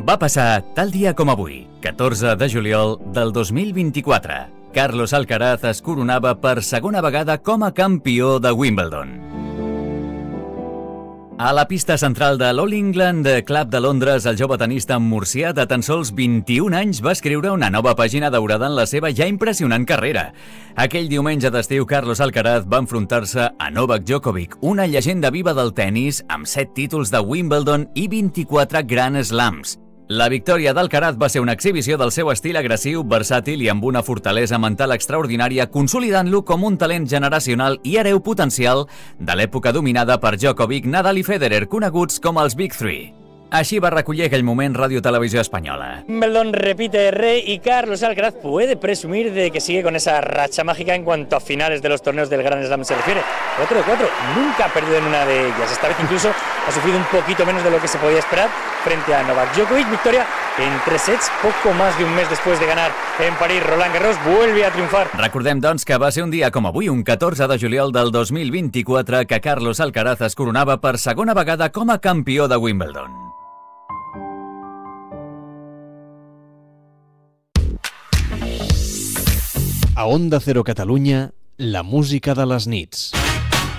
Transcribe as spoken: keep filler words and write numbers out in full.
Va passar tal dia com avui, catorze de juliol del dos mil vint-i-quatre. Carlos Alcaraz es coronava per segona vegada com a campió de Wimbledon. A la pista central de l'All England Club de Londres, el jove tenista murcià de tan sols vint-i-un anys va escriure una nova pàgina daurada en la seva ja impressionant carrera. Aquell diumenge d'estiu, Carlos Alcaraz va enfrontar-se a Novak Djokovic, una llegenda viva del tennis amb set títols de Wimbledon i vint-i-quatre Grand Slams. La victòria d'Alcaraz va ser una exhibició del seu estil agressiu, versàtil i amb una fortalesa mental extraordinària, consolidant-lo com un talent generacional i hereu potencial de l'època dominada per Djokovic, Nadal i Federer, coneguts com els Big Three. Així va recollir aquell moment Radio Televisió Espanyola. Wimbledon repite rey y Carlos Alcaraz puede presumir de que sigue con esa racha mágica en cuanto a finales de los torneos del Grand Slam se refiere. cuatro de cuatro, nunca ha perdido en una de ellas. Esta vez incluso ha sufrido un poquito menos de lo que se podía esperar frente a Novak Djokovic. Victoria en tres sets, poco más de un mes después de ganar en París. Roland Garros vuelve a triunfar. Recordem, doncs, que va ser un dia com avui, un catorze de juliol del dos mil vint-i-quatre, que Carlos Alcaraz es coronava per segona vegada com a campió de Wimbledon. A Onda Cero Catalunya, la música de les nits.